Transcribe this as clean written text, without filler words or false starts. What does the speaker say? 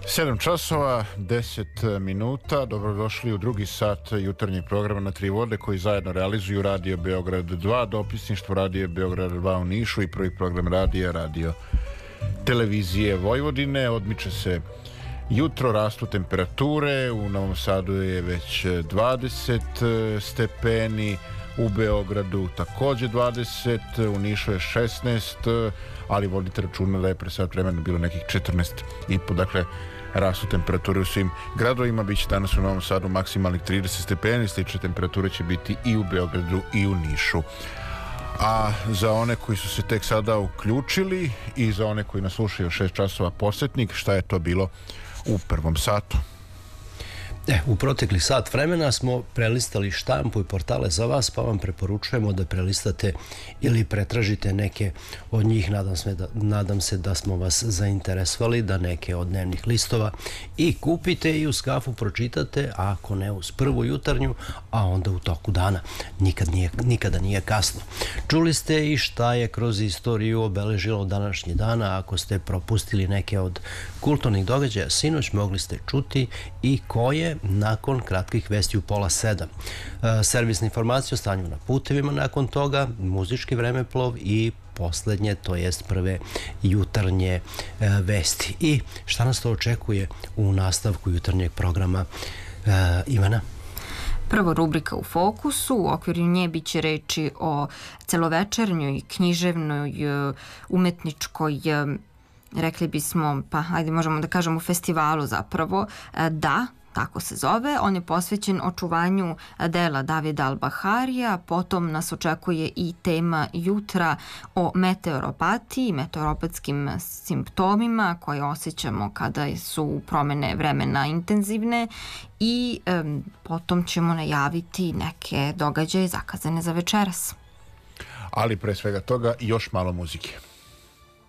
7 časova, 10 minuta. Dobrodošli u drugi sat jutarnjeg programa na Tri vode koji zajedno realizuju Radio Beograd 2, dopisništvo Radio Beograd 2 u Nišu i prvi program radija, Radio Televizije Vojvodine. Odmiče se jutro, rastu temperature, u Novom Sadu je već 20 stepeni, u Beogradu takođe 20, u Nišu je 16, ali vodite računa da je pre sat vremena bilo nekih 14,5, dakle rastu temperature u svim gradovima. Biće danas u Novom Sadu maksimalnih 30 stepeni, slične temperature će biti i u Beogradu i u Nišu. A za one koji su se tek sada uključili i za one koji nas slušaju 6 časova posjetnik, šta je to bilo u prvom satu? U proteklih sat vremena smo prelistali štampu i portale za vas, pa vam preporučujemo da prelistate ili pretražite neke od njih. Nadam se da smo vas zainteresovali, da neke od dnevnih listova i kupite i uz kafu pročitate, a ako ne uz prvu jutarnju, a onda u toku dana. Nikada nije kasno. Čuli ste i šta je kroz istoriju obeležilo današnji dana. Ako ste propustili neke od kulturnih događaja sinoć, mogli ste čuti i koje nakon kratkih vesti u 6:30. Servisna informacija o stanju na putevima nakon toga, muzički vremeplov i poslednje, to jest prve jutarnje vesti. I šta nas to očekuje u nastavku jutarnjeg programa, Ivana? Prvo rubrika u fokusu, u okviru nje biće reči o celovečernjoj, književnoj, umetničkoj, rekli bismo, pa ajde možemo da kažemo festivalu zapravo, Da, tako se zove. On je posvećen očuvanju dela Davida Al-Baharija, potom nas očekuje i tema jutra o meteoropatiji, meteoropatskim simptomima koje osjećamo kada su promene vremena intenzivne i potom ćemo najaviti neke događaje zakazane za večeras. Ali pre svega toga još malo muzike.